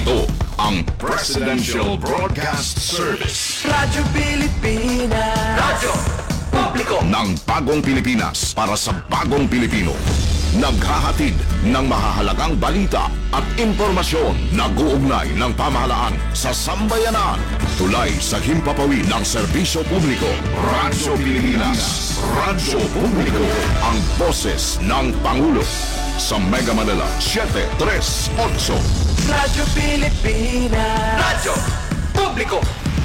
Ito ang Presidential Broadcast Service. Radyo Pilipinas. Radyo Publiko ng bagong Pilipinas para sa bagong Pilipino. Naghahatid ng mahahalagang balita at impormasyon na guugnay ng pamahalaan sa sambayanan. Tulay sa himpapawid ng serbisyo publiko. Radyo Pilipinas. Radyo Publiko. Ang boses ng Pangulo. Sa Mega Manila, 738. Radyo Pilipinas. Radyo Publiko.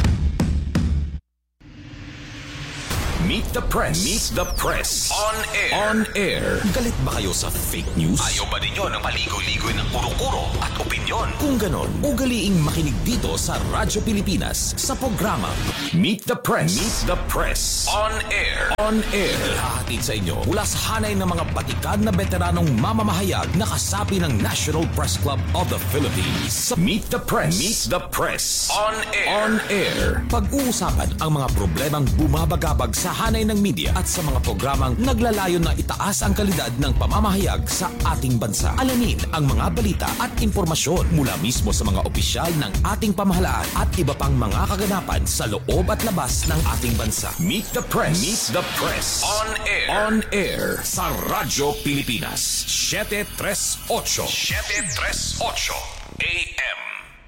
Meet the Press. Meet the Press. On air. On air. Galit ba kayo sa fake news? Ayaw ba ninyo ng paligoy-ligoy ng kuro-kuro at opinyon? Kung ganon, ugaliing makinig dito sa Radyo Pilipinas sa programa Meet the Press. Meet the Press. On air. On air. Hahatid sa inyo mula sa hanay ng mga batikad na veteranong mamamahayag na kasapi ng National Press Club of the Philippines. Meet the Press. Meet the Press. On air. On air. Pag-uusapan ang mga problemang bumabagabag sa hanay ng media at sa mga programang naglalayon na itaas ang kalidad ng pamamahayag sa ating bansa. Alamin ang mga balita at impormasyon mula mismo sa mga opisyal ng ating pamahalaan at iba pang mga kaganapan sa loob at labas ng ating bansa. Meet the Press. Meet the Press. On air. On air sa Radyo Pilipinas. 738. 738 AM.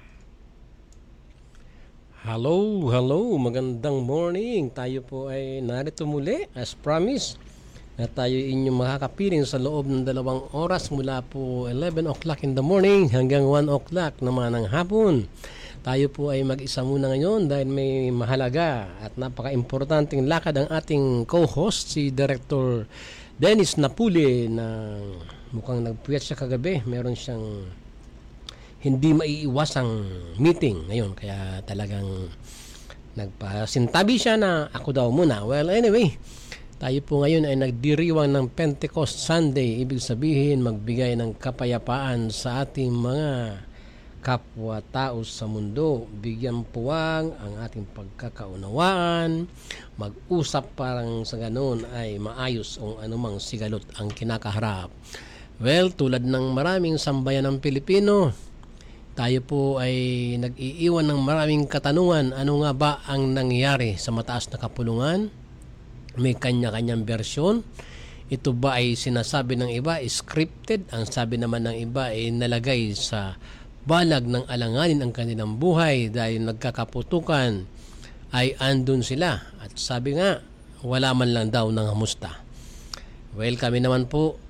Hello, magandang morning. Tayo po ay narito muli as promised na tayo inyong makakapiling sa loob ng 2 oras mula po 11 o'clock in the morning hanggang 1 o'clock naman ng hapon. Tayo po ay mag-isa muna ngayon dahil may mahalaga at napaka-importanting lakad ang ating co-host, si Director Dennis Napuli, na mukhang nagpuyat siya kagabi. Meron siyang hindi maiiwasang meeting ngayon, kaya talagang nagpasintabi siya na ako daw muna. Well, anyway, tayo po ngayon ay nagdiriwang ng Pentecost Sunday. Ibig sabihin, magbigay ng kapayapaan sa ating mga kapwa-tao sa mundo. Bigyan puwang ang ating pagkakaunawaan, mag-usap parang sa ganoon ay maayos o anumang sigalot ang kinakaharap. Well, tulad ng maraming sambayan ng Pilipino, tayo po ay nag-iiwan ng maraming katanungan. Ano nga ba ang nangyari sa mataas na kapulungan? May kanya-kanyang bersyon. Ito ba ay sinasabi ng iba, scripted? Ang sabi naman ng iba ay nalagay sa balag ng alanganin ang kanilang buhay dahil nagkakaputukan ay andun sila. At sabi nga, wala man lang daw ng hamusta. Well, kami naman po,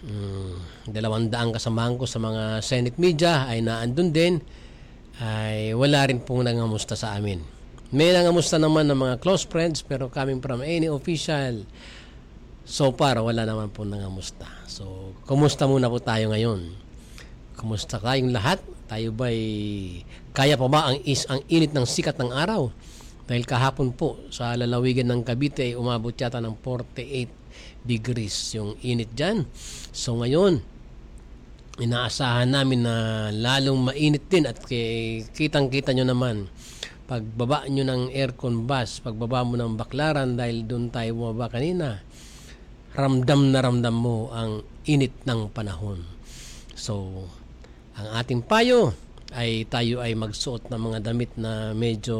200 kasamahan ko sa mga Senate media ay naandun din, ay wala rin pong nangamusta sa amin. May nangamusta naman ng mga close friends, pero coming from any official, so far wala naman pong nangamusta. So, kumusta muna po tayo ngayon? Kumusta kayong lahat? Tayo ba'y kaya pa ba ang init ng sikat ng araw? Dahil kahapon po sa lalawigan ng Cavite ay umabot yata ng 48 degrees yung init dyan. So ngayon, inaasahan namin na lalong mainit din at kitang-kita nyo naman pagbaba nyo ng aircon bus, pagbaba mo ng Baklaran dahil doon tayo bumaba kanina, ramdam na ramdam mo ang init ng panahon. So, ang ating payo ay tayo ay magsuot ng mga damit na medyo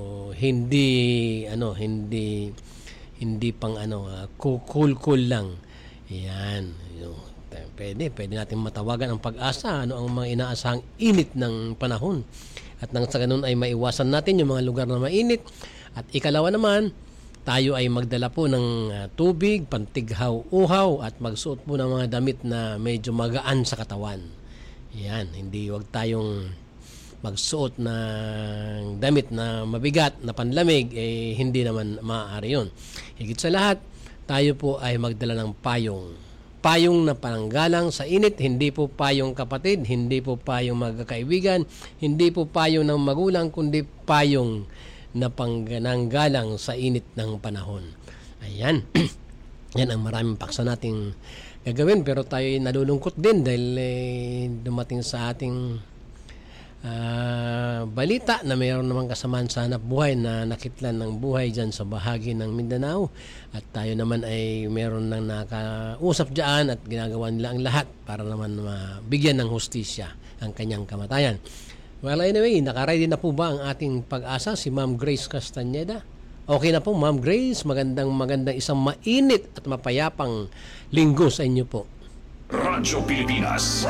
hindi pang cool lang. Yan. Pwede natin matawagan ang pag-asa. Ano ang mga inaasahang init ng panahon. At nang sa ganun ay maiwasan natin yung mga lugar na mainit. At ikalawa naman, tayo ay magdala po ng tubig, pantighaw-uhaw at magsuot po ng mga damit na medyo magaan sa katawan. Yan. Wag tayong magsuot ng damit na mabigat na panlamig, hindi naman maaari yun. Higit sa lahat, tayo po ay magdala ng payong. Payong na pananggalang sa init, hindi po payong kapatid, hindi po payong magkakaibigan, hindi po payong ng magulang, kundi payong na pananggalang sa init ng panahon. Ayan. Yan ang maraming paksa nating gagawin, pero tayo ay nalulungkot din dahil dumating sa ating balita na mayroon namang kasamaan sa hanap buhay na nakitlan ng buhay dyan sa bahagi ng Mindanao, at tayo naman ay mayroon nang nakausap dyan at ginagawa nila ang lahat para naman mabigyan ng hustisya ang kanyang kamatayan. Well, anyway, nakaready na po ba ang ating pag-asa, si Ma'am Grace Castañeda? Okay na po, Ma'am Grace. Magandang isang mainit at mapayapang linggo sa inyo po. Radyo Pilipinas.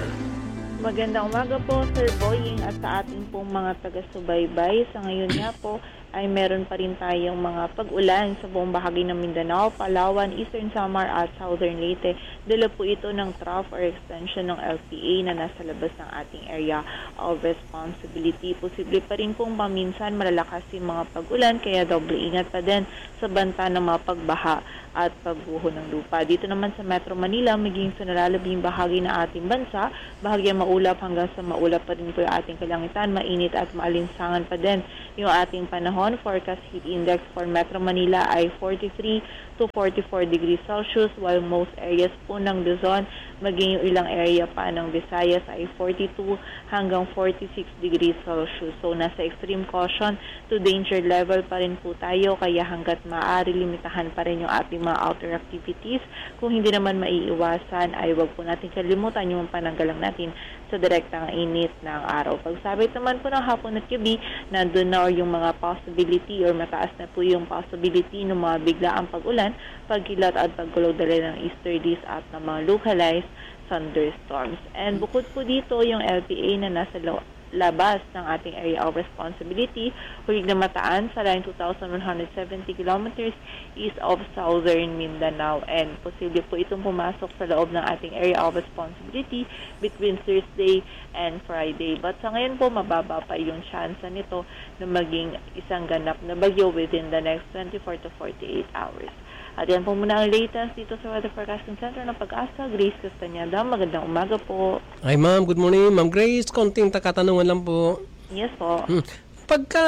Magandang umaga po, Sir Boying, at sa ating pong mga taga-subaybay. Sa ngayon nga po, ay meron pa rin tayong mga pag-ulan sa buong bahagi ng Mindanao, Palawan, Eastern Samar at Southern Leyte. Dala po ito ng trough or extension ng LPA na nasa labas ng ating area of responsibility. Posible pa rin pong paminsan malalakas yung mga pag-ulan, kaya doble ingat pa din sa banta ng mga pagbaha at pagbuho ng lupa. Dito naman sa Metro Manila, maging sa nalalabing bahagi ng ating bansa, bahagyang maulap hanggang sa maulap pa rin po yung ating kalangitan, mainit at maalinsangan pa din yung ating panahon. Forecast heat index for Metro Manila ay 43 to 44 degrees Celsius, while most areas po ng Luzon, maging yung ilang area pa ng Visayas ay 42 hanggang 46 degrees Celsius. So nasa extreme caution to danger level pa rin po tayo, kaya hanggat maaari limitahan pa rin yung ating mga outdoor activities. Kung hindi naman maiiwasan ay wag po natin kalimutan yung pananggalang natin sa direktang init ng araw. Pagsabit naman po ng hapon at gabi, nandun na yung mga possibility or mataas na po yung possibility ng mga biglaang pag-ulan, pagkilat at pagkulog dala ng easterlies at ng mga localized thunderstorms. And bukod po dito, yung LPA na nasa labas ng ating area of responsibility, hulig na mataan sa line 2,170 kilometers east of southern Mindanao, and posible po itong pumasok sa loob ng ating area of responsibility between Thursday and Friday. But sa ngayon po, mababa pa yung chance nito na maging isang ganap na bagyo within the next 24 to 48 hours. At yan po muna ang latest dito sa Weather Forecasting Center ng Pag-asa. Grace Castañeda, magandang umaga po. Ay ma'am, good morning. Ma'am Grace, konting katanungan lang po. Yes po. Pagka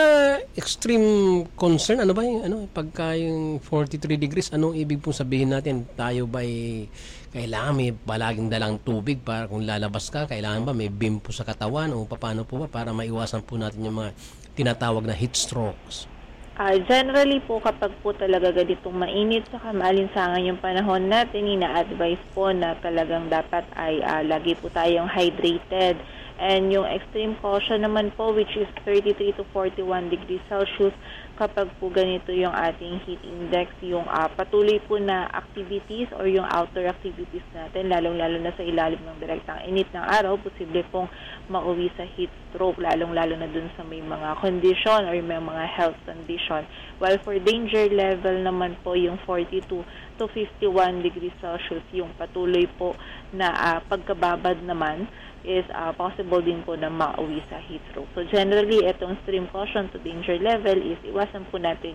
extreme concern, ano ba yung pagka yung 43 degrees, anong ibig pong sabihin natin? Tayo ba kailangan may palaging dalang tubig para kung lalabas ka, kailangan ba may beam po sa katawan o paano po ba para maiwasan po natin yung mga tinatawag na heat strokes? Generally po, kapag po talaga ganitong mainit sa maalinsangan yung panahon natin, ina-advise po na talagang dapat ay lagi po tayong hydrated. And yung extreme caution naman po, which is 33 to 41 degrees Celsius, kapag po ganito yung ating heat index, yung patuloy po na activities or yung outdoor activities natin, lalong-lalo na sa ilalim ng direktang init ng araw, posible pong mauwi sa heat stroke, lalong-lalo na dun sa may mga condition or may mga health condition. While for danger level naman po, yung 42 to 51 degrees Celsius, yung patuloy po na pagkababad naman, is possible din po na mauwi sa heat stroke. So generally, itong extreme caution to danger level is iwasan po natin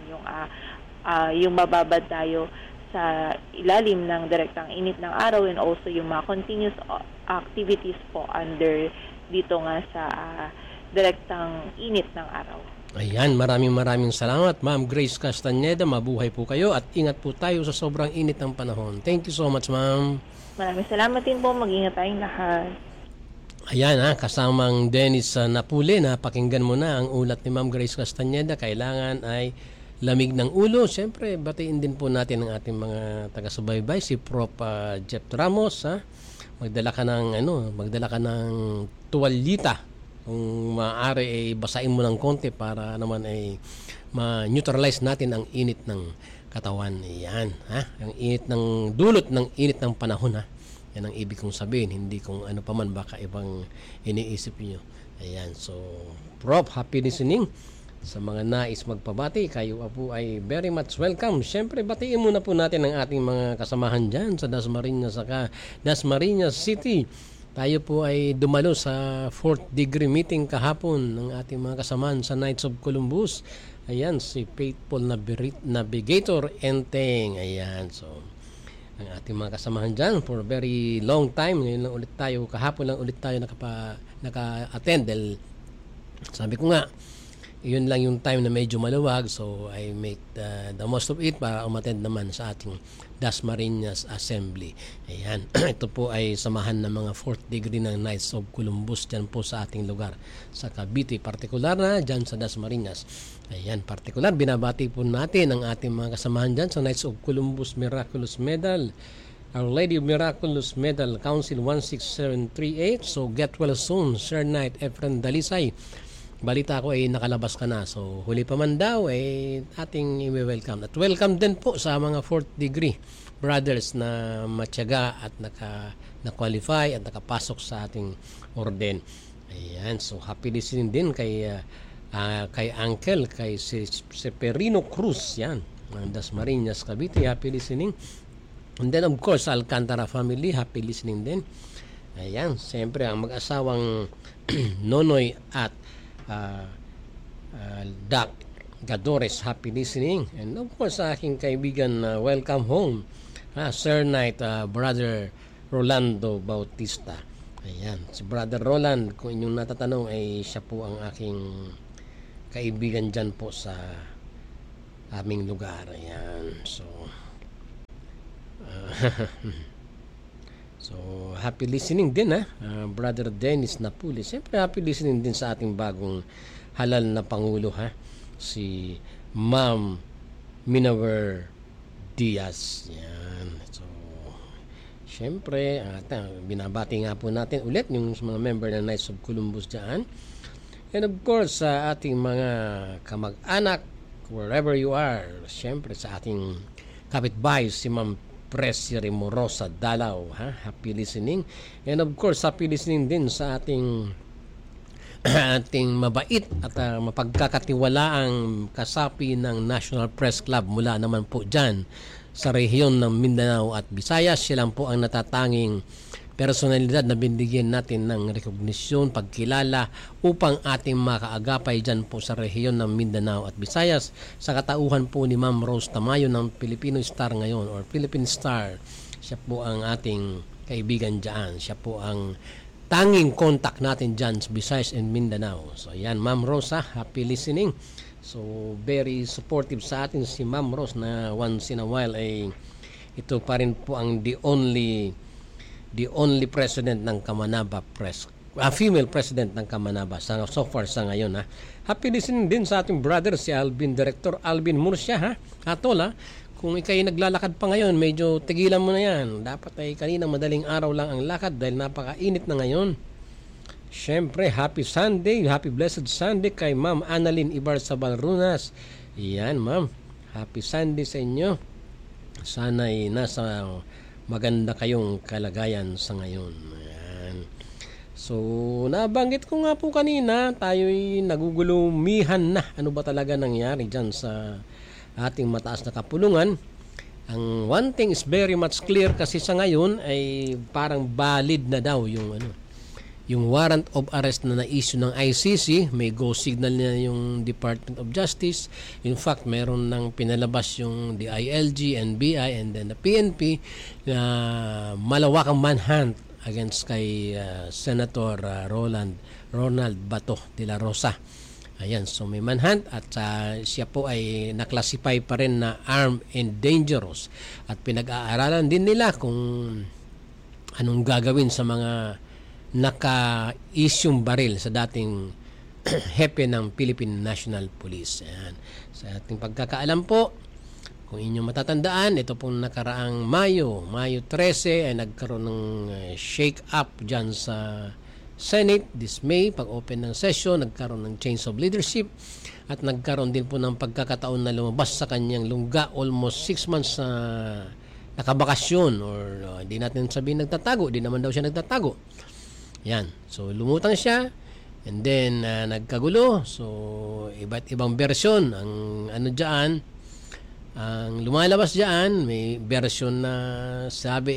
yung mababad tayo sa ilalim ng direktang init ng araw, and also yung mga continuous activities po under dito nga sa direktang init ng araw. Ayan, maraming salamat, Ma'am Grace Castañeda. Mabuhay po kayo at ingat po tayo sa sobrang init ng panahon. Thank you so much, ma'am. Maraming salamat din po. Mag-ingat tayong lahat. Ayan kasamang Dennis Napuli, napakinggan mo na ang ulat ni Ma'am Grace Castañeda. Kailangan ay lamig ng ulo. Siyempre, batiin din po natin ang ating mga taga-subaybay, si Prof. Jeff Ramos. Magdala ka ng tuwalyita. Kung maaari ay basain mo ng konti para naman ay ma-neutralize natin ang init ng katawan. Ayan, ang init ng dulot ng init ng panahon, Yan ang ibig kong sabihin, hindi kung ano pa man baka ibang iniisip niyo. Ayan, so Prof, happy listening. Sa mga nais magpabati, kayo po ay very much welcome. Siyempre, batiin muna po natin ang ating mga kasamahan dyan sa Dasmariñas City. Tayo po ay dumalo sa 4th degree meeting kahapon ng ating mga kasamahan sa Knights of Columbus. Ayan, si Faithful Navigator Enteng. Ayan, so ang ating mga kasamahan dyan for a very long time. Ngayon lang ulit tayo, kahapon lang ulit tayo naka-attend. Sabi ko nga, yun lang yung time na medyo maluwag, so I make the most of it para umattend naman sa ating Dasmariñas Assembly. Ayan, ito po ay samahan ng mga 4th degree ng Knights of Columbus dyan po sa ating lugar. Sa Cavite, partikular na dyan sa Dasmariñas. Ayan, partikular, binabati po natin ang ating mga kasamahan dyan sa Knights of Columbus Miraculous Medal. Our Lady of Miraculous Medal Council 16738. So get well soon, Sir Knight Efren Dalisay. Balita ko ay nakalabas ka na. So huli pa man daw ay ating i-welcome. At welcome din po sa mga 4th degree brothers na matyaga at na-qualify at nakapasok sa ating orden. Ayan, so happy listening din kay Uncle, kay si Perino Cruz, yan, ng Dasmariñas, Cavite, happy listening. And then of course, Alcantara family, happy listening din. Ayan, siyempre ang mag-asawang Nonoy at Doc Gadores, happy listening. And of course, sa aking kaibigan, welcome home, Sir Knight, Brother Rolando Bautista. Ayan, si Brother Roland, kung inyong natatanong, ay siya po ang aking kaibigan dyan po sa aming lugar. Ayan, so happy listening din, Brother Dennis Napuli. Siyempre happy listening din sa ating bagong halal na Pangulo, si Ma'am Minawer Diaz. Yan. So siyempre binabati nga po natin ulit yung mga member ng Knights of Columbus dyan. And of course sa ating mga kamag-anak wherever you are, siyempre sa ating kapitbahay si Ma'am Presiere Morosa Dalaw, happy listening. And of course happy listening din sa ating mabait at mapagkakatiwalaang kasapi ng National Press Club mula naman po dyan sa rehiyon ng Mindanao at Visayas. Siya lang po ang natatanging personalidad na binigyan natin ng rekognisyon, pagkilala upang ating makaagapay dyan po sa rehiyon ng Mindanao at Visayas sa katauhan po ni Ma'am Rose Tamayo ng Filipino Star ngayon or Philippine Star. Siya po ang ating kaibigan dyan. Siya po ang tanging contact natin dyan sa Visayas and Mindanao. So yan, Ma'am Rose, happy listening. So very supportive sa atin si Ma'am Rose na once in a while ay ito pa rin po ang the only president ng Kamanaba Press, female president ng Kamanaba so far sa ngayon. Happy listening din sa ating brother si Director Alvin Murcia, Atol, kung ikay naglalakad pa ngayon, medyo tigilan mo na yan. Dapat ay kanina madaling araw lang ang lakad dahil napakainit na ngayon. Siyempre, happy Sunday, happy blessed Sunday kay Ma'am Annalyn Ibar Sabalrunas. Yan, Ma'am, happy Sunday sa inyo. Sana'y nasa maganda kayong kalagayan sa ngayon. Ayan. So, nabanggit ko nga po kanina, tayo'y nagugulumihan na. Ano ba talaga nangyari dyan sa ating mataas na kapulungan? Ang one thing is very much clear kasi sa ngayon ay parang valid na daw yung warrant of arrest na na-issue ng ICC. May go signal na yung Department of Justice. In fact, meron nang pinalabas yung DILG, NBI, and then the PNP na malawakang manhunt against kay Senator Ronald Bato de la Rosa. Ayan, so may manhunt at siya po ay naklasify pa rin na armed and dangerous. At pinag-aaralan din nila kung anong gagawin sa mga naka-isyong baril sa dating hepe ng Philippine National Police. Ayan. Sa ating pagkakaalam po, kung inyong matatandaan, ito pong nakaraang Mayo 13 ay nagkaroon ng shake-up dyan sa Senate this May. Pag-open ng session, nagkaroon ng change of leadership at nagkaroon din po ng pagkakataon na lumabas sa kanyang lungga almost 6 months na nakabakasyon or hindi natin sabihin nagtatago, di naman daw siya nagtatago. Yan. So, lumutang siya and then nagkagulo. So, iba't ibang version ang dyan. Ang lumalabas dyan, may version na sabi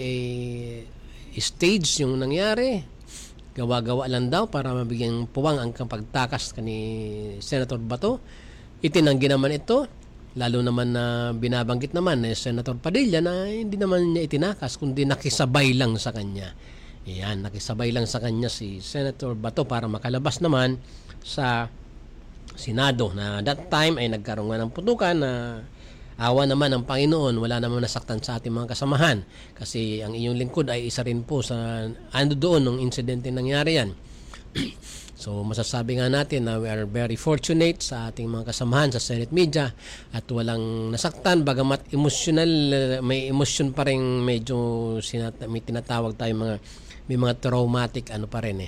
stage yung nangyari. Gawa-gawa lang daw para mabigyan puwang ang pagtakas ni Senator Bato. Itinanggi naman ito. Lalo naman na binabanggit naman ni Senator Padilla na hindi naman niya itinakas kundi nakisabay lang sa kanya. Yan, nakisabay lang sa kanya si Senator Bato para makalabas naman sa Senado na that time ay nagkaroon nga ng putukan na awa naman ng Panginoon, wala naman nasaktan sa ating mga kasamahan kasi ang iyong lingkod ay isa rin po sa doon nung insidente nangyari yan. So masasabi nga natin na we are very fortunate sa ating mga kasamahan sa Senate Media at walang nasaktan, bagamat emotional, may emotion pa rin, medyo may tinatawag tayo may mga traumatic pa rin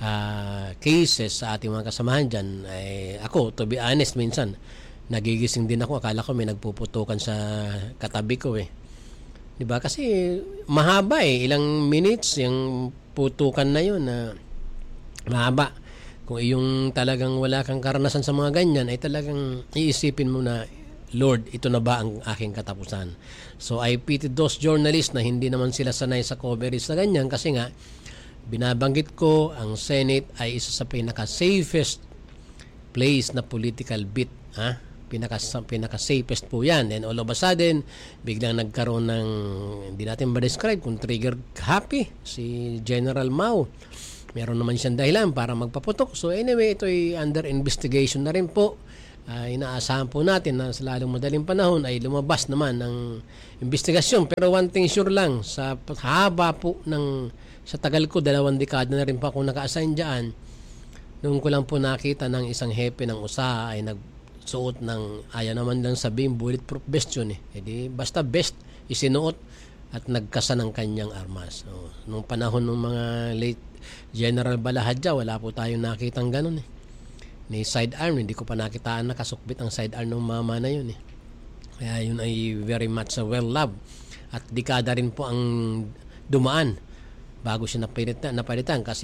cases sa ating mga kasamahan dyan. Ako, to be honest, minsan nagigising din ako, akala ko may nagpuputukan sa katabi ko diba? Kasi mahaba ilang minutes yung putukan na yun mahaba. Kung yung talagang wala kang karanasan sa mga ganyan, ay talagang iisipin mo na, Lord, ito na ba ang aking katapusan? So I pity those journalists na hindi naman sila sanay sa coverage na ganyan, kasi nga binabanggit ko, ang Senate ay isa sa pinaka-safest place na political beat. Pinaka-safest po yan. And all of a sudden, biglang nagkaroon ng, hindi natin ma-describe kung trigger happy, si General Mao. Meron naman siyang dahilan para magpaputok. So anyway, ito ay under investigation na rin po. Inaasahan po natin na sa lalong madaling panahon ay lumabas naman ng investigasyon. Pero one thing sure lang, sa haba po sa tagal ko, 2 dekada na rin po ako naka-assign dyan. Noong ko lang po nakita ng isang hepe ng usaha ay nagsuot ng, ayaw naman lang sabihin, bulletproof vest yun Edi, basta vest, isinuot at nagkasa ng kanyang armas. So, nung panahon ng mga late General Balahadja, wala po tayong nakitang ganun ni sidearm, hindi ko pa nakitaan nakasukbit ang sidearm ng mama na yun Kaya yun ay very much well-loved at dekada rin po ang dumaan bago siya napalitan kasi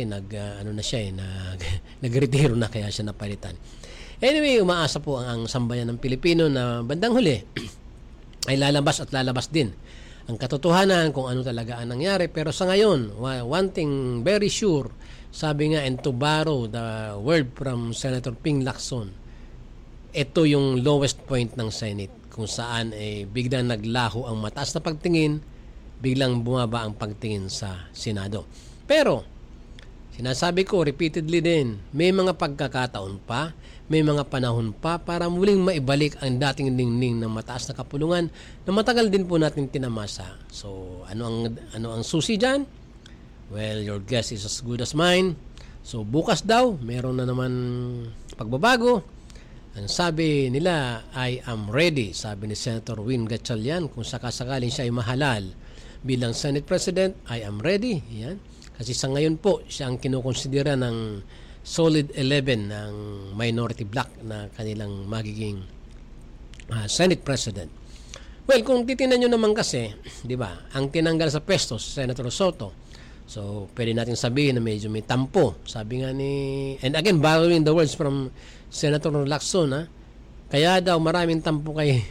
nagretiro na, kaya siya napalitan. Anyway, umaasa po ang sambayan ng Pilipino na bandang huli ay lalabas din ang katotohanan kung ano talaga ang nangyari. Pero sa ngayon, one thing very sure, sabi nga, and to borrow the word from Senator Ping Lacson, ito yung lowest point ng Senate, kung saan biglang naglaho ang mataas na pagtingin, biglang bumaba ang pagtingin sa Senado. Pero sinasabi ko repeatedly din, may mga pagkakataon pa, may mga panahon pa para muling maibalik ang dating ningning ng mataas na kapulungan na matagal din po natin tinamasa. So, ano ang susi dyan? Well, your guess is as good as mine. So, bukas daw, meron na naman pagbabago. Ang sabi nila, I am ready. Sabi ni Senator Win Gatchalian, kung sakasakaling siya ay mahalal bilang Senate President, I am ready. Yan. Kasi sa ngayon po, siya ang kinukonsidera ng solid 11 ng minority bloc na kanilang magiging Senate President. Well, kung titingnan nyo naman kasi, di ba, ang tinanggal sa pwesto si Senator Soto. So, pwede natin sabihin na medyo may tampo. Sabi nga and again, borrowing the words from Senator Lacson, kaya daw maraming tampo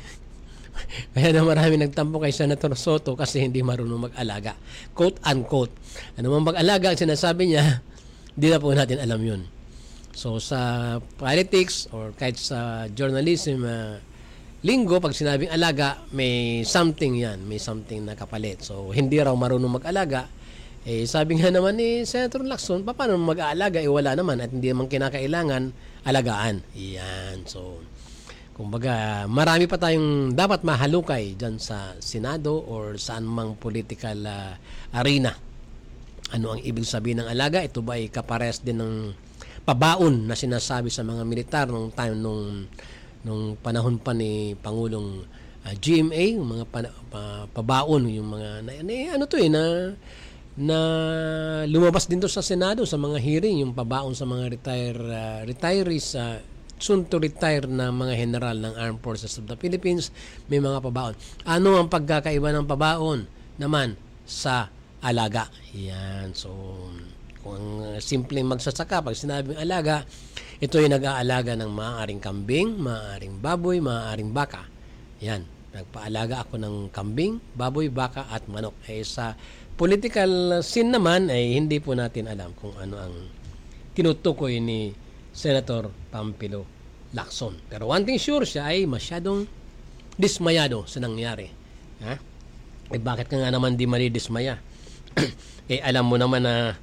kaya daw maraming nagtampo kay Senator Soto kasi hindi marunong mag-alaga. Quote unquote. Ano mang mag-alaga ang sinasabi niya, hindi na po natin alam yun. So sa politics or kahit sa journalism linggo, pag sinabing alaga, may something na kapalit. So hindi raw marunong mag-alaga. Sabi nga naman ni Senator Lacson, paano mag-aalaga? Wala naman at hindi naman kinakailangan alagaan. Yan. So kumbaga, marami pa tayong dapat mahalukay dyan sa Senado or saan mang political arena. Ano ang ibig sabihin ng alaga? Ito ba ay kapares din ng pabaon na sinasabi sa mga militar nung panahon pa ni Pangulong GMA, yung mga pabaon, yung mga na lumabas din to sa Senado sa mga hearing, yung pabaon sa mga retirees, soon to retire na mga general ng Armed Forces of the Philippines, may mga pabaon. Ano ang pagkakaiba ng pabaon naman sa alaga? Yan. So, kung simpleng magsasaka, pag sinabing alaga, ito ay nag-aalaga ng maaaring kambing, maaaring baboy, maaaring baka. Yan. Nagpaalaga ako ng kambing, baboy, baka at manok. Sa political scene naman, hindi po natin alam kung ano ang tinutukoy ni Senator Pampilo Lacson. Pero one thing sure, siya ay masyadong dismayado sa nangyari. Bakit ka nga naman di malidismaya? Alam mo naman na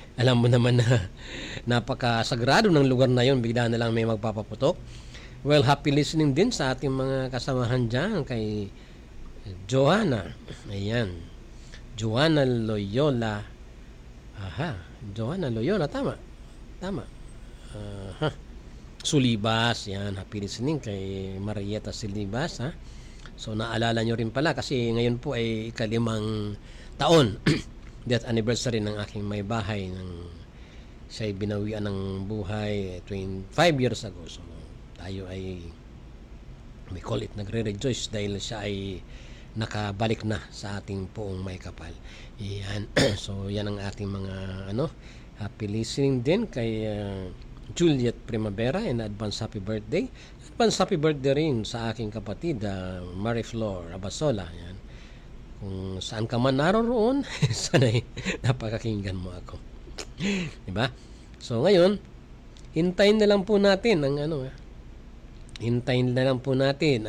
napakasagrado ng lugar na yon, bigla na lang may magpapaputok. Well, happy listening din sa ating mga kasamahan dyan kay Joanna. Ayan. Joanna Loyola. Joanna Loyola, tama. Sulibas. Yan, happy listening kay Marieta Sulibas, ha. So naalala nyo rin pala kasi ngayon po ay 5 taon death anniversary ng aking may bahay ng siya'y binawian ng buhay 25 years ago. So tayo ay we call it nagre-rejoice dahil siya ay nakabalik na sa ating poong may kapal. Yan. So yan ang ating mga happy listening din kay Juliet Primavera and advance happy birthday. Advance happy birthday rin sa aking kapatid Marie Flor Abasola. Yan. Kung saan ka man naroon, sana'y napakakinggan mo ako. Diba? So ngayon, hintayin na lang po natin ang hintayin na lang po natin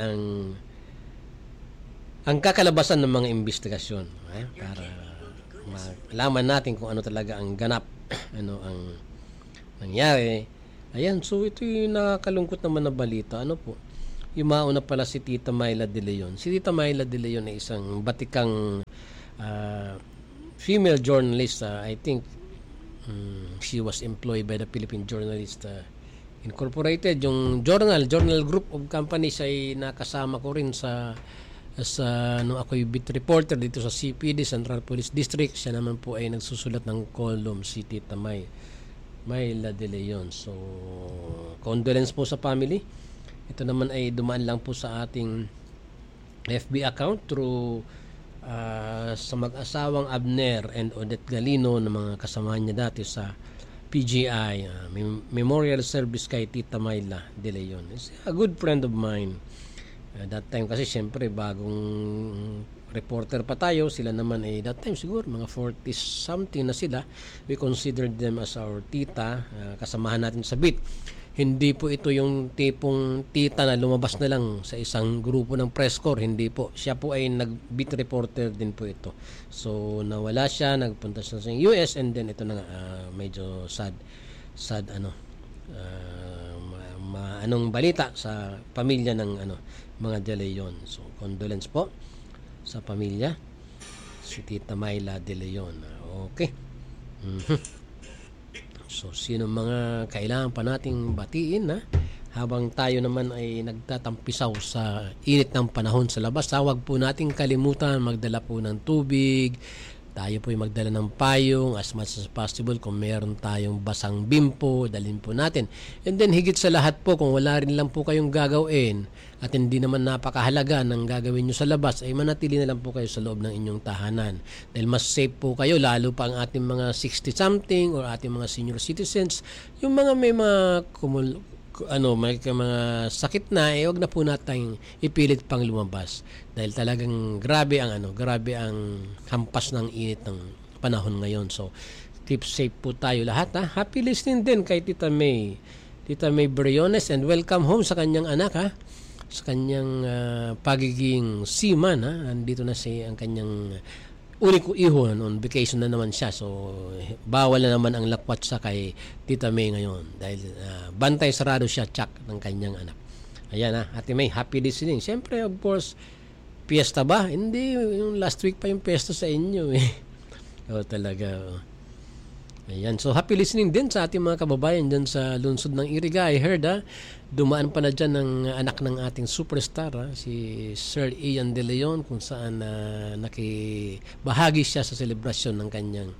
ang kakalabasan ng mga investigasyon, para malaman natin kung ano talaga ang ganap, ano ang nangyari. Ayan, so ito yung nakakalungkot naman na balita. Yung mauna pala si Tita Myla De Leon. Si Tita Myla De Leon ay isang batikang female journalist. I think she was employed by the Philippine Journalist Incorporated. Yung journal group of companies ay nakasama ko rin sa nung ako'y beat reporter dito sa CPD, Central Police District. Siya naman po ay nagsusulat ng column, si Tita Myla De Leon. So condolence po sa family. Ito naman ay dumaan lang po sa ating FB account through sa mag-asawang Abner and Odette Galino na mga kasamahan niya dati sa PGI memorial service kay Tita Myla De Leon. Is a good friend of mine. That time kasi syempre bagong reporter pa tayo, sila naman ay that time siguro mga 40 something na sila. We considered them as our tita, kasamahan natin sa beat. Hindi po ito yung tipong tita na lumabas na lang sa isang grupo ng press corps. Hindi po. Siya po ay nag-beat reporter din po ito. So, nawala siya. Nagpunta siya sa US and then ito na medyo sad anong balita sa pamilya ng mga De Leon. So, condolence po sa pamilya. Si Tita Myla De Leon. Okay. So, sino mga kailangan pa nating batiin habang tayo naman ay nagtatampisaw sa init ng panahon sa labas. Huwag po nating kalimutan magdala po ng tubig. Tayo po ay magdala ng payong as much as possible. Kung meron tayong basang bimpo, dalhin po natin. And then higit sa lahat po, kung wala rin lang po kayong gagawin at hindi naman napakahalaga ng gagawin nyo sa labas, ay manatili na lang po kayo sa loob ng inyong tahanan. Dahil mas safe po kayo, lalo pa ang ating mga 60-something or ating mga senior citizens. Yung mga may mga may mga sakit na, huwag na po natin ipilit pang lumabas. Dahil talagang grabe ang hampas ng init ng panahon ngayon. So, keep safe po tayo lahat. Happy listening din kay Tita May Briones, and welcome home sa kanyang anak, sa kanyang pagiging seaman. Andito na ang kanyang uniko iho, on vacation na naman siya. So bawal na naman ang lakwat sa kay Tita May ngayon dahil bantay sarado siya ng kanyang anak. Ayan Ate May, happy listening. Siyempre of course, piyesta ba? Hindi, yung last week pa yung piyesta sa inyo talaga. Ayan, so happy listening din sa ating mga kababayan dyan sa lungsod ng Iriga. I heard dumaan pa na dyan ng anak ng ating superstar, si Sir Ian De Leon, kung saan nakibahagi siya sa selebrasyon ng kanyang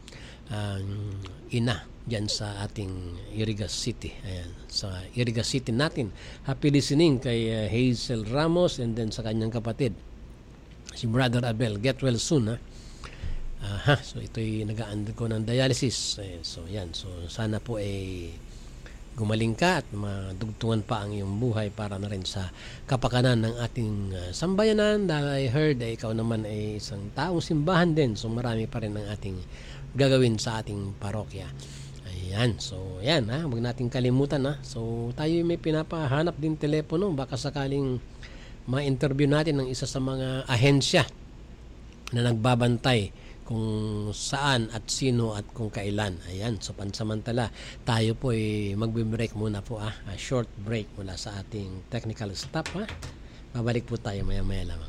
ina dyan sa ating Iriga City. Ayan, sa Iriga City natin. Happy listening kay Hazel Ramos and then sa kanyang kapatid, si Brother Abel. Get well soon, So ito'y nag-undergo ng dialysis. So yan. So sana po gumaling ka at madugtungan pa ang iyong buhay para na rin sa kapakanan ng ating sambayanan. Dahil I heard ikaw naman ay isang taong simbahan din. So marami pa rin ang ating gagawin sa ating parokya. Ayan. So yan, huwag nating kalimutan. So tayo may pinapahanap din telepono. Baka sakaling ma-interview natin ng isa sa mga ahensya na nagbabantay kung saan at sino at kung kailan. Ayan, so pansamantala tayo po magbe-break muna po, a short break mula sa ating technical staff. Babalik po tayo maya-maya lamang.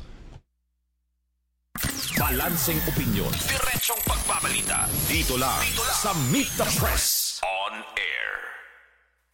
Balanseng opinyon, diretsong pagbabalita. Dito lang sa Meet the Press on Air.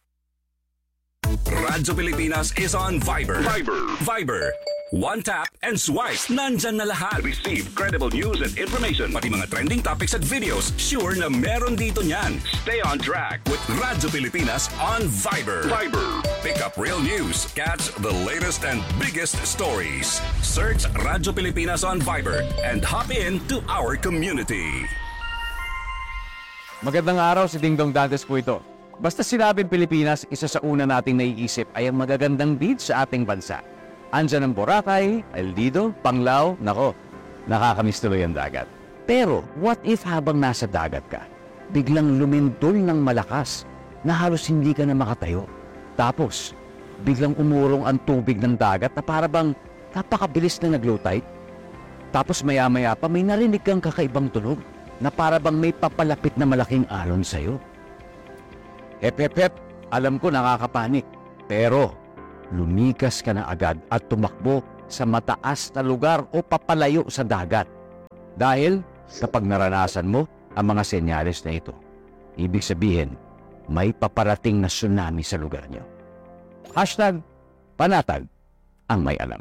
Radyo Pilipinas is on Viber. Viber. One tap and swipe. Nandyan na lahat. Receive credible news and information. Pati mga trending topics at videos. Sure na meron dito niyan. Stay on track with Radyo Pilipinas on Viber. Pick up real news. Catch the latest and biggest stories. Search Radyo Pilipinas on Viber and hop in to our community. Magandang araw, si Ding Dong Dantes po ito. Basta sinabing Pilipinas, isa sa una nating naiisip ay ang magagandang beach sa ating bansa. Andyan ang Boracay, El Nido, Panglao, nako, nakakamiss tuloy ang dagat. Pero, what if habang nasa dagat ka, biglang lumindol ng malakas na halos hindi ka na makatayo? Tapos, biglang umurong ang tubig ng dagat na para bang napakabilis na nag-low tide? Tapos maya-maya pa may narinig kang kakaibang tunog na para bang may papalapit na malaking alon sa'yo. Hep, alam ko nakakapanik, pero lumikas ka na agad at tumakbo sa mataas na lugar o papalayo sa dagat. Dahil kapag naranasan mo ang mga senyales na ito, ibig sabihin, may paparating na tsunami sa lugar niyo. #panatag ang may alam.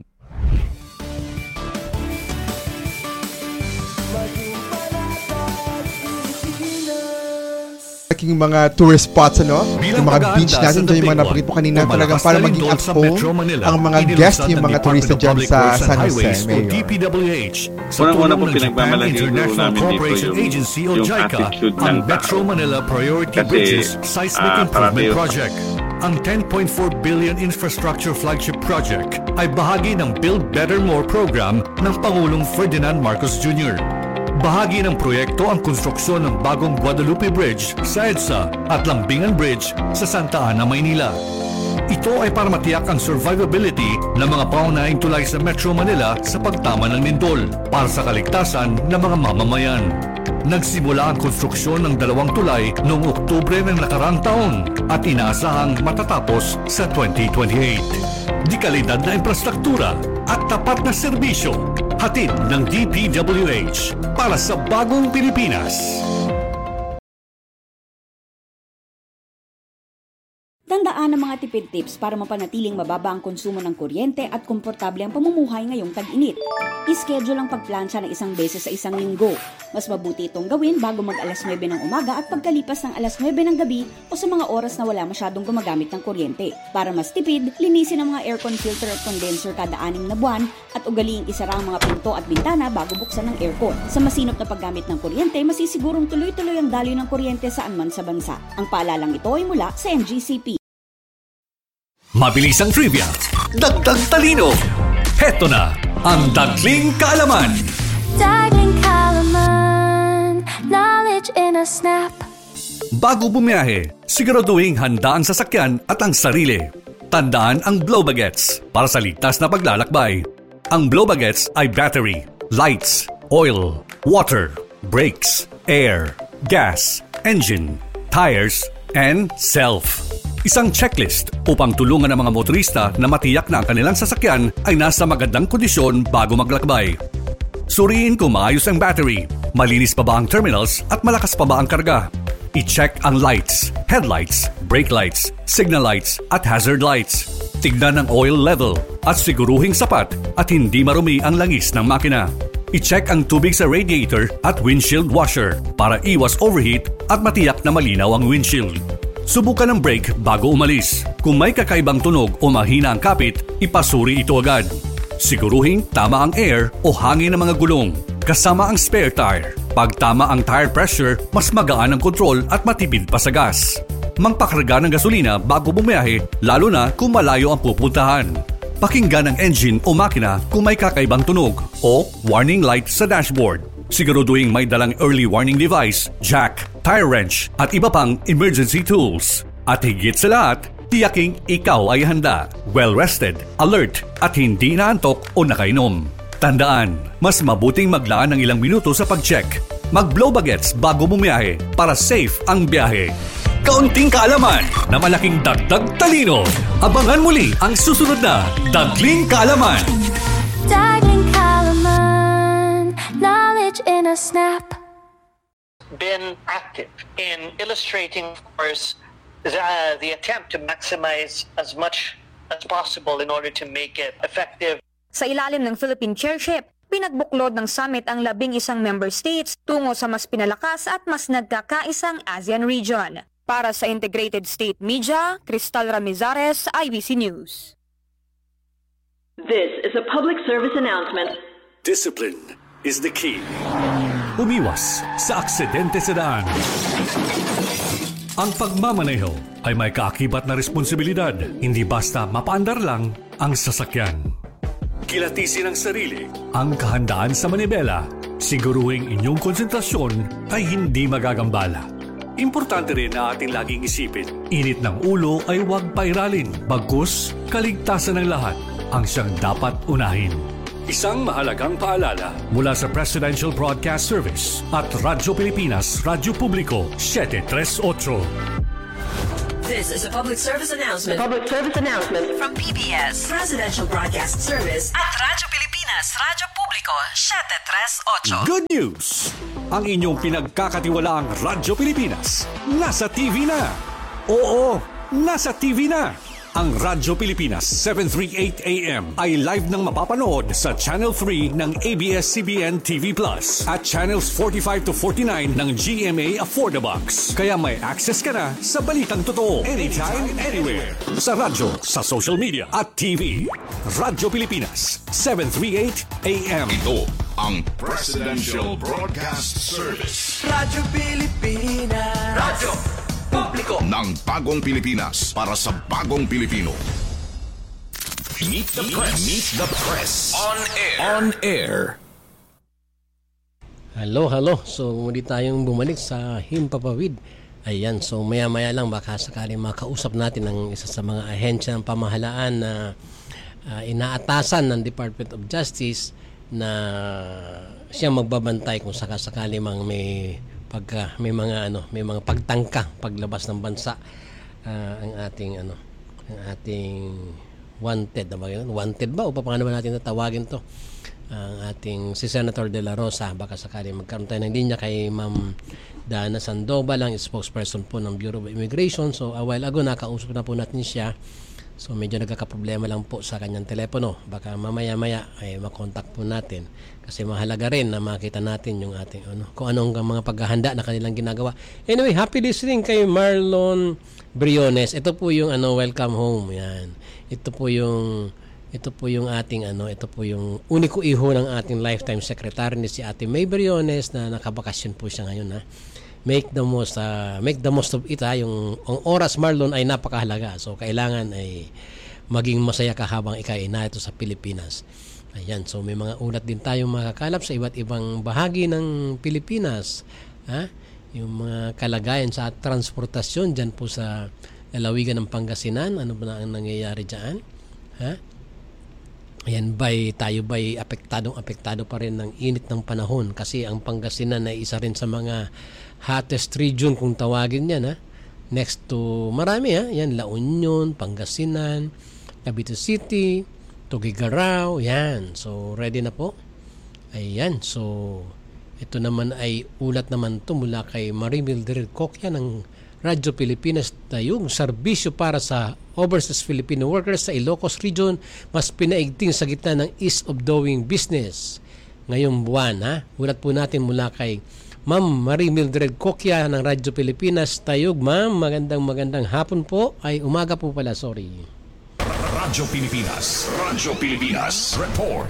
Aking mga tourist spots, yung mga beach natin dyan, yung mga nabanggit mo kanina, talagang para maging at home ang mga guests, yung mga turista dyan sa San Jose, Mayor. Unang-una po pinagmamalaki namin dito yung attitude ng Metro Manila Priority Bridges Seismic Improvement Project. Ang 10.4 billion infrastructure flagship project ay bahagi ng Build Better More program ng Pangulong Ferdinand Marcos Jr. Bahagi ng proyekto ang konstruksyon ng bagong Guadalupe Bridge sa EDSA at Lambingan Bridge sa Santa Ana, Maynila. Ito ay para matiyak ang survivability ng mga paunahing tulay sa Metro Manila sa pagtama ng lindol para sa kaligtasan ng mga mamamayan. Nagsimula ang konstruksyon ng 2 tulay noong Oktubre ng nakarang taon at inaasahang matatapos sa 2028. Di kalidad na infrastruktura at tapat na serbisyo, hatid ng DPWH para sa bagong Pilipinas. Tandaan ang mga tipid tips para mapanatiling mababa ang konsumo ng kuryente at komportable ang pamumuhay ngayong tag-init. I-schedule ang pagplansya ng 1 beses sa isang linggo. Mas mabuti itong gawin bago mag-alas 9 ng umaga at pagkalipas ng alas 9 ng gabi o sa mga oras na wala masyadong gumagamit ng kuryente. Para mas tipid, linisin ang mga aircon filter at condenser kada 6 na buwan at ugaliing isara ang mga pinto at bintana bago buksan ng aircon. Sa masinop na paggamit ng kuryente, masisigurong tuloy-tuloy ang daloy ng kuryente saan man sa bansa. Ang paalalang ito ay mula sa NGCP. Mabilis ang trivia, dagdag talino. Heto na ang Dagling Kaalaman. Dagling Kaalaman, knowledge in a snap. Bago bumiyahe, siguraduhin handa ang sasakyan at ang sarili. Tandaan ang blow bagets para sa ligtas na paglalakbay. Ang blow bagets ay battery, lights, oil, water, brakes, air, gas, engine, tires, and self. Isang checklist upang tulungan ang mga motorista na matiyak na ang kanilang sasakyan ay nasa magandang kondisyon bago maglakbay. Suriin kung maayos ang battery, malinis pa ba ang terminals at malakas pa ba ang karga. I-check ang lights, headlights, brake lights, signal lights at hazard lights. Tignan ang oil level at siguruhing sapat at hindi marumi ang langis ng makina. I-check ang tubig sa radiator at windshield washer para iwas overheat at matiyak na malinaw ang windshield. Subukan ang brake bago umalis. Kung may kakaibang tunog o mahina ang kapit, ipasuri ito agad. Siguruhin tama ang air o hangin ng mga gulong, kasama ang spare tire. Pag tama ang tire pressure, mas magaan ang control at matipid pa sa gas. Magpakarga ng gasolina bago bumiyahe, lalo na kung malayo ang pupuntahan. Pakinggan ang engine o makina kung may kakaibang tunog o warning light sa dashboard. Siguraduhin may dalang early warning device, jack, tire wrench at iba pang emergency tools. At higit sa lahat, tiyaking ikaw ay handa, well-rested, alert at hindi inaantok o nakainom. Tandaan, mas mabuting maglaan ng ilang minuto sa pag-check. Mag-blow bagets bago bumiyahe para safe ang biyahe. Kaunting kaalaman na malaking dagdag talino. Abangan muli ang susunod na Dagling Kaalaman. Dagling Kaalaman, knowledge in a snap. Been active in illustrating, of course, the attempt to maximize as much as possible in order to make it effective. Sa ilalim ng Philippine Chairship, pinagbuklod ng summit ang 11 member states tungo sa mas pinalakas at mas nagkakaisang ASEAN region. Para sa Integrated State Media, Cristal Ramizares, IBC News. This is a public service announcement. Discipline is the key. Umiwas sa aksidente sa daan. Ang pagmamaneho ay may kaakibat na responsibilidad, hindi basta mapaandar lang ang sasakyan. Kilatisin ang sarili, ang kahandaan sa manibela, siguruhing inyong konsentrasyon ay hindi magagambala. Importante rin na ating laging isipin, init ng ulo ay huwag pairalin, bagkus kaligtasan ng lahat ang siyang dapat unahin. Isang mahalagang paalala mula sa Presidential Broadcast Service at Radyo Pilipinas, Radyo Publiko, 738. This is a public service announcement. Public service announcement From PBS, Presidential Broadcast Service at Radyo Pilipinas, Radyo Publiko, 738. Good news! Ang inyong pinagkakatiwalaang Radyo Pilipinas, nasa TV na! Oo, nasa TV na! Ang Radyo Pilipinas 738 AM ay live nang mapapanood sa Channel 3 ng ABS-CBN TV Plus at Channels 45 to 49 ng GMA Affordabox. Kaya may access ka na sa balitang totoo anytime, anywhere. Sa radyo, sa social media at TV. Radyo Pilipinas 738 AM. Ito ang Presidential Broadcast Service. Radyo Pilipinas. Radyo Publiko ng bagong Pilipinas para sa bagong Pilipino. Meet the Press. Meet the Press. On air. On air. Hello. So, muli tayong bumalik sa Himpapawid. Ayan, so maya-maya lang baka sakaling makausap natin ang isa sa mga ahensya ng pamahalaan na inaatasan ng Department of Justice na siyang magbabantay kung sakasakali mang may mga pagtangka paglabas ng bansa ang ating wanted ba o paano ba natin tatawagin to, ang ating si Senator De La Rosa. Baka sakali magkaroon tayo ng linya kay Ma'am Dana Sandoval, ang spokesperson po ng Bureau of Immigration. So a while ago nakausap na po natin siya. So medyo nagkakaproblema lang po sa kanyang telepono. Baka mamaya-maya ay makontak po natin kasi mahalaga rin na makita natin yung ating kung anong mga paghahanda na kanilang ginagawa. Anyway, happy listening kay Marlon Briones. Ito po yung welcome home. Yan. Ito po yung ating ito po yung uniko iho ng ating lifetime secretary ni si Ate May Briones na nakabakasyon po siya ngayon, ha. Make the most of it, ha. Yung ang oras, Marlon, ay napakahalaga. So kailangan ay maging masaya ka habang ikaw ay narito sa Pilipinas. Ayan, so may mga ulat din tayong makakalap sa iba't ibang bahagi ng Pilipinas, ha? Yung mga kalagayan sa transportasyon diyan po sa lalawigan ng Pangasinan, ano ba na ang nangyayari diyan, ha? Ayan, tayo ba'y apektado pa rin ng init ng panahon kasi ang Pangasinan ay isa rin sa mga hottest region kung tawagin yan, ha. Next to marami, ha. Yan, La Union, Pangasinan, Cavite City, Tuguegarao, yan. So ready na po. Ayan, so ito naman ay ulat naman to mula kay Marimil Diricocchia ng Radyo Pilipinas, tayong serbisyo para sa overseas Filipino workers sa Ilocos Region mas pinaigting sa gitna ng ease of doing business ngayong buwan, ha. Ulat po natin mula kay Ma'am Marie Mildred Coquia ng Radyo Pilipinas. Tayog, ma'am. Magandang hapon po. Ay, umaga po pala, sorry. Radyo Pilipinas. Radyo Pilipinas. Report.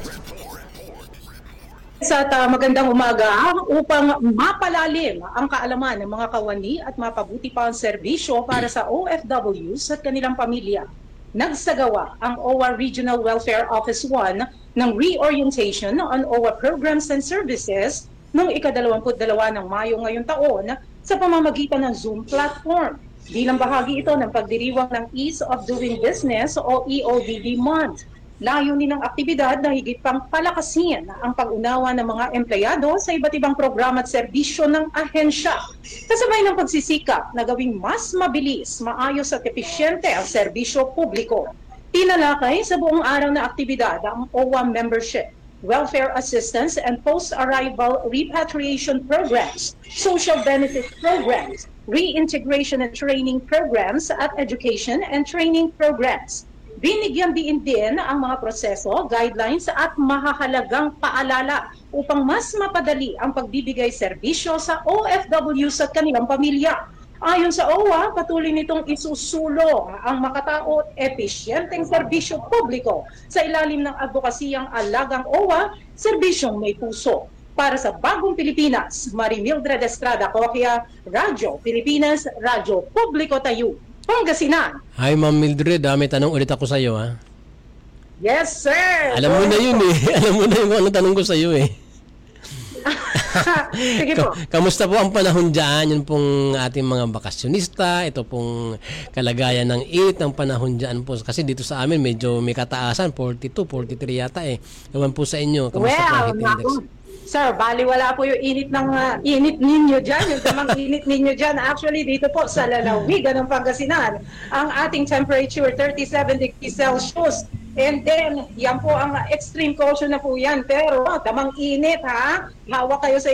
Sa magandang umaga upang mapalalim ang kaalaman ng mga kawani at mapabuti pa ang serbisyo para sa OFWs at kanilang pamilya. Nagsagawa ang OWA Regional Welfare Office 1 ng reorientation on OWA programs and services noong ika-22 ng Mayo ngayong taon sa pamamagitan ng Zoom platform. Bilang bahagi ito ng pagdiriwang ng Ease of Doing Business o EODB Month. Layunin ng aktibidad na higit pang palakasin ang pag-unawa ng mga empleyado sa iba't ibang programa at serbisyo ng ahensya. Kasabay ng pagsisikap na gawing mas mabilis, maayos at episyente ang serbisyo publiko. Tinalakay sa buong araw na aktibidad ang OWA membership, welfare assistance and post-arrival repatriation programs, social benefit programs, reintegration and training programs at education and training programs. Binigyan din ang mga proseso, guidelines at mahahalagang paalala upang mas mapadali ang pagbibigay serbisyo sa OFWs at kanilang pamilya. Ayon sa OWA, patuloy nitong isusulong ang makatao at episyenteng serbisyo publiko sa ilalim ng advokasiyang alagang OWA, serbisyong may puso. Para sa Bagong Pilipinas, Marimildred Estrada Coquia, Radyo Pilipinas, Radyo Publiko Tayo, Pangasinan. Hi Ma'am Mildred, may tanong ulit ako sa iyo ha. Yes sir! Alam mo na yun eh. Alam mo na yung ano tanong ko sa iyo eh. Sige po. Kamusta po ang panahon dyan? Yun pong ating mga bakasyonista, ito pong kalagayan ng init ng panahon dyan po. Kasi dito sa amin medyo may kataasan, 42, 43 yata eh. Ewan po sa inyo, kamusta po ang heat index? Sir, baliwala po yung init ng init ninyo dyan, yung tamang init ninyo dyan. Actually, dito po sa lalawigan ng Pangasinan, ang ating temperature 37 degrees Celsius. And then, yan po ang extreme caution na po yan. Pero, tamang init ha. Hawak kayo sa